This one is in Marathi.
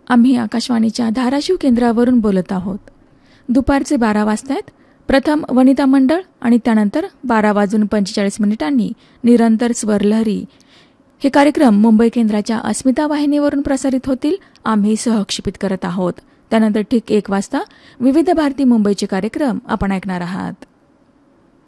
आम्ही आकाशवाणीच्या धाराशिव केंद्रावरून बोलत आहोत. दुपारचे 12 वाजतायत. प्रथम वनिता मंडळ आणि त्यानंतर 12:45 निरंतर स्वरलहरी हे कार्यक्रम मुंबई केंद्राच्या अस्मिता वाहिनीवरून प्रसारित होतील. आम्ही सहक्षेपित करत आहोत. त्यानंतर ठीक 1 वाजता विविध भारती मुंबईचे कार्यक्रम आपण ऐकणार आहात.